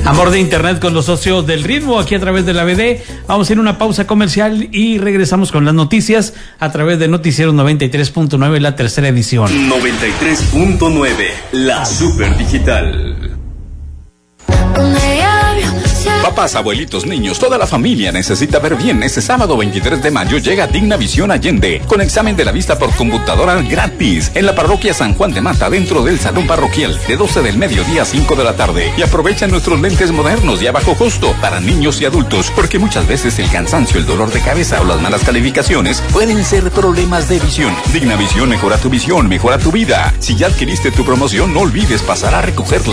Amor de Internet con los socios del ritmo aquí a través de la BD. Vamos a ir a una pausa comercial y regresamos con las noticias a través de Noticieros 93.9, la tercera edición. 93.9, la super digital. Papás, abuelitos, niños, toda la familia necesita ver bien. Este sábado 23 de mayo llega Digna Visión Allende con examen de la vista por computadora gratis en la parroquia San Juan de Mata, dentro del salón parroquial, de 12 del mediodía a 5 de la tarde. Y aprovecha nuestros lentes modernos y a bajo costo para niños y adultos, porque muchas veces el cansancio, el dolor de cabeza o las malas calificaciones pueden ser problemas de visión. Digna Visión mejora tu visión, mejora tu vida. Si ya adquiriste tu promoción, no olvides pasar a recogerla.